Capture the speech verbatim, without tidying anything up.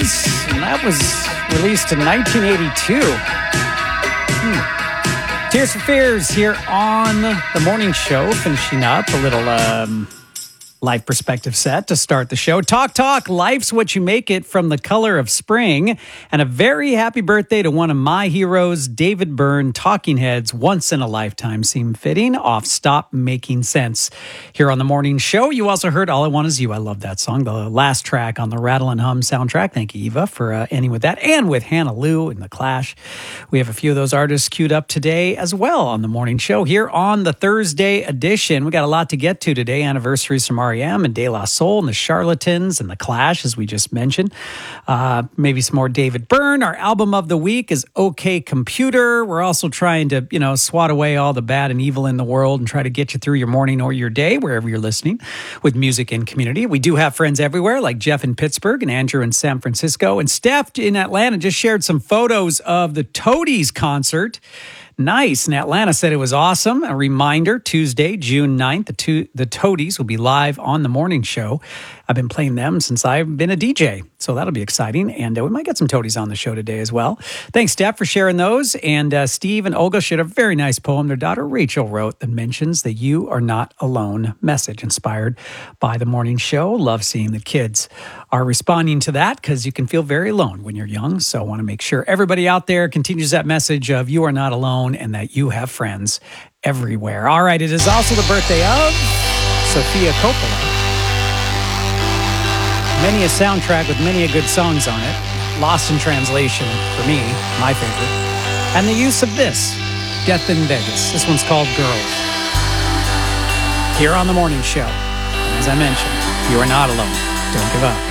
Fears, and that was released in nineteen eighty-two. Hmm. Tears for Fears here on the morning show, finishing up a little um, life perspective set to start the show. Talk Talk, life's what you make it from The Color of Spring. And a very happy birthday to one of my heroes, David Byrne. Talking Heads, Once in a Lifetime seemed fitting off Stop Making Sense. Here on the morning show, you also heard All I Want Is You. I love that song, the last track on the Rattle and Hum soundtrack. Thank you, Eva, for uh, ending with that. And with Hannah Lou and The Clash. We have a few of those artists queued up today as well on the morning show. Here on the Thursday edition, we got a lot to get to today. Anniversaries from R E M and De La Soul and the Charlatans and the Clash, as we just mentioned. Uh, maybe some more David Byrne. Our album of the week is OK Computer. We're also trying to, you know, swat away all the bad and evil in the world and try to get you through your morning or your day, wherever you're listening, with music and community. We do have friends everywhere, like Jeff in Pittsburgh and Andrew in San Francisco. And Steph in Atlanta just shared some photos of the Toadies concert. Nice. And Atlanta said it was awesome. A reminder, Tuesday, June ninth, the, two, the Toadies will be live on the morning show. I've been playing them since I've been a D J, so that'll be exciting. And uh, we might get some Toadies on the show today as well. Thanks, Steph, for sharing those. And uh, Steve and Olga shared a very nice poem their daughter Rachel wrote that mentions the You Are Not Alone message, inspired by the morning show. Love seeing the kids are responding to that, because you can feel very alone when you're young. So I want to make sure everybody out there continues that message of you are not alone and that you have friends everywhere. All right, it is also the birthday of Sofia Coppola. Many a soundtrack with many a good songs on it. Lost in Translation, for me, my favorite. And the use of this, Death in Vegas. This one's called Girls. Here on the morning show. And as I mentioned, you are not alone. Don't give up.